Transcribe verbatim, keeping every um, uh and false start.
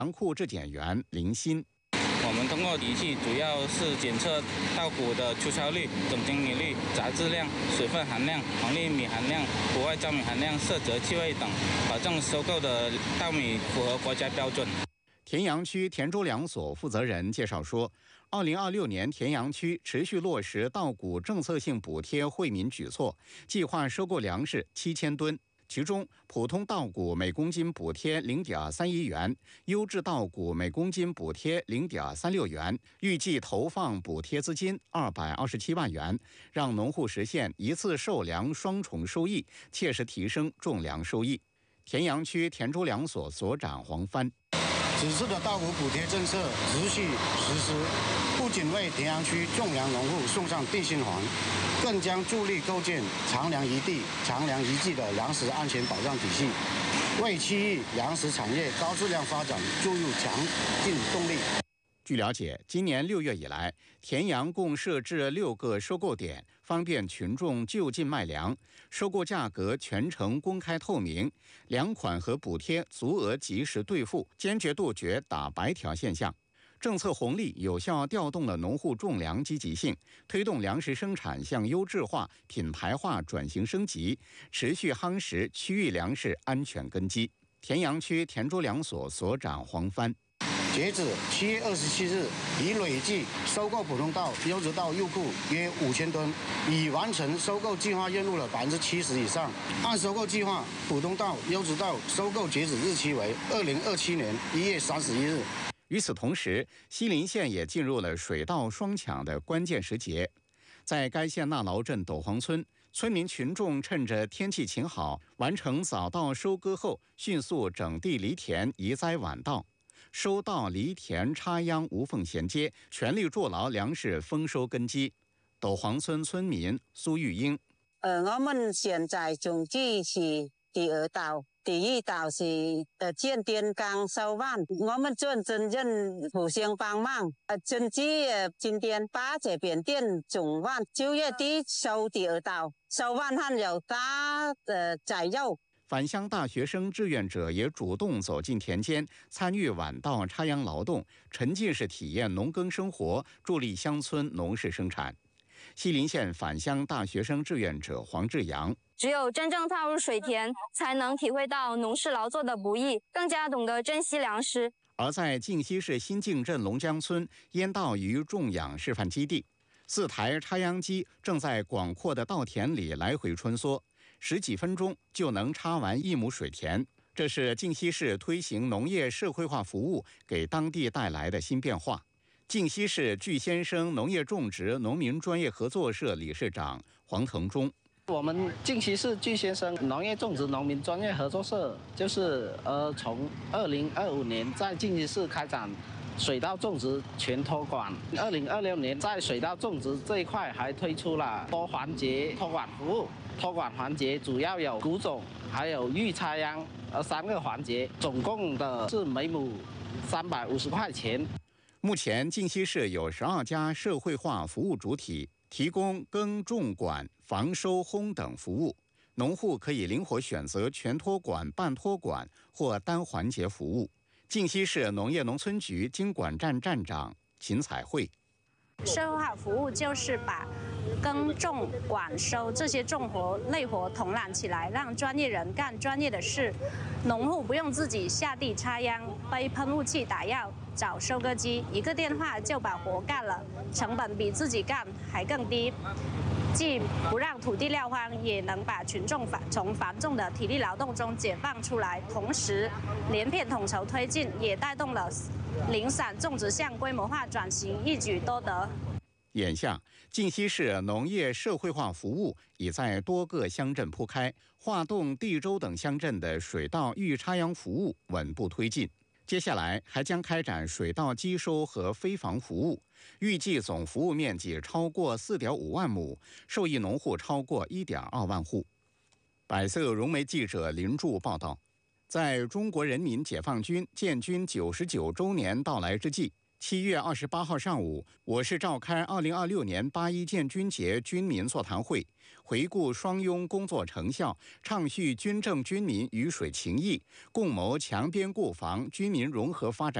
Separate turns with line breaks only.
粮库质检员林鑫。
我们通过仪器主要是检测稻谷的粗糙率、总精米率、杂质量、水分含量、黄粒米含量、国外糙米含量、色泽气味等，保证收购的稻米符合国家标准。
田阳区田州粮所负责人介绍说，二零二六年田阳区持续落实稻谷政策性补贴惠民举措，计划收购粮食七千吨。其中，普通稻谷每公斤补贴零点三一元，优质稻谷每公斤补贴零点三六元，预计投放补贴资金二百二十七万元，让农户实现一次授粮双重收益，切实提升种粮收益。田阳区田州粮所所长黄帆。
此次的稻谷补贴政策持续实施，不仅为田阳区种粮农户送上定心环，更将助力构建长粮一地、长粮一季的粮食安全保障体系，为区域粮食产业高质量发展注入强劲动力。
据了解，今年六月以来，田阳共设置六个收购点，方便群众就近卖粮，收购价格全程公开透明，粮款和补贴足额及时兑付，坚决杜绝打白条现象。政策红利有效调动了农户种粮积极性，推动粮食生产向优质化、品牌化转型升级，持续夯实区域粮食安全根基。田阳区田州粮所所长黄帆。
截止七月二十七日，已累计收购普通稻、优质稻入库约五千吨，已完成收购计划任务了百分之七十以上。按收购计划，普通稻、优质稻收购截止日期为二零二七年一月三十一日。
与此同时，西陵县也进入了水稻双抢的关键时节。在该县纳劳镇斗黄村，村民群众趁着天气晴好，完成早稻收割后，迅速整地犁田，移栽晚稻。收稻、犁田、插秧无缝衔接，全力筑牢粮食丰收根基。斗黄村村民苏玉英：
呃，我们现在种植是第二稻，第一稻是呃建电刚收完，我们准真正互相帮忙。呃，种植呃今天把这边电种完，九月底收第二稻，收完还有打呃摘柚。
返乡大学生志愿者也主动走进田间，参与晚稻插秧劳动，沉浸式体验农耕生活，助力乡村农事生产。西陵县返乡大学生志愿者黄志阳：
只有真正踏入水田，才能体会到农事劳作的不易，更加懂得珍惜粮食。
而在靖西市新靖镇龙江村烟稻鱼种养示范基地，四台插秧机正在广阔的稻田里来回穿梭，十几分钟就能插完一亩水田。这是靖西市推行农业社会化服务给当地带来的新变化。靖西市巨先生农业种植农民专业合作社理事长黄腾忠：
我们靖西市巨先生农业种植农民专业合作社就是呃，从二零二五年在靖西市开展水稻种植全托管。二零二六年在水稻种植这一块还推出了多环节托管服务。托管环节主要有谷种，还有预插秧，呃三个环节，总共的是每亩三百五十块钱。
目前，靖西市有十二家社会化服务主体，提供耕种管、防收烘等服务。农户可以灵活选择全托管、半托管或单环节服务。靖西市农业农村局经管站站长秦彩慧：
社会化服务就是把耕种、管收这些重活累活统揽起来，让专业人干专业的事，农户不用自己下地插秧、背喷雾器打药、找收割机，一个电话就把活干了，成本比自己干还更低。既不让土地撂荒，也能把群众从繁重的体力劳动中解放出来，同时连片统筹推进，也带动了零散种植向规模化转型，一举多得。
眼下，靖西市农业社会化服务已在多个乡镇铺开，化洞、地州等乡镇的水稻预插秧服务稳步推进。接下来还将开展水稻机收和飞防服务，预计总服务面积超过 四点五万亩，受益农户超过 一点二万户。百色融媒记者林柱报道，在中国人民解放军建军九十九周年到来之际， 七月二十八号上午，我市召开二零二六年八一建军节军民座谈会，回顾双拥工作成效，倡叙军政军民鱼水情谊，共谋强边固防、军民融合发展